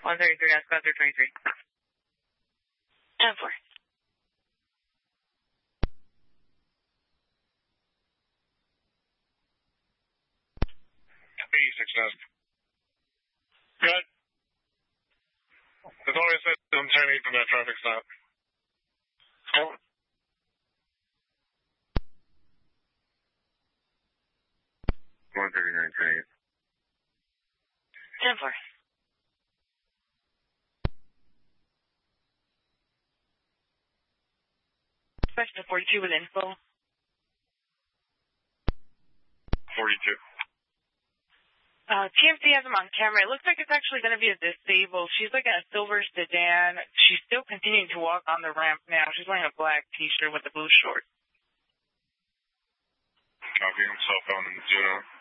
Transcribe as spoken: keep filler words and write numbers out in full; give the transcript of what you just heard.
one thirty-three, ask Oscar twenty-three. ten four. eighty-six, ask. Good. There's always a system ten eight from that traffic stop. Oh. one thirty-nine, ten eight. ten four. Special forty-two with info. forty-two. Uh, T M C has him on camera. It looks like it's actually going to be a disabled. She's like in a silver sedan. She's still continuing to walk on the ramp now. She's wearing a black t-shirt with a blue short. Copy, I'm cell phone in the Juno.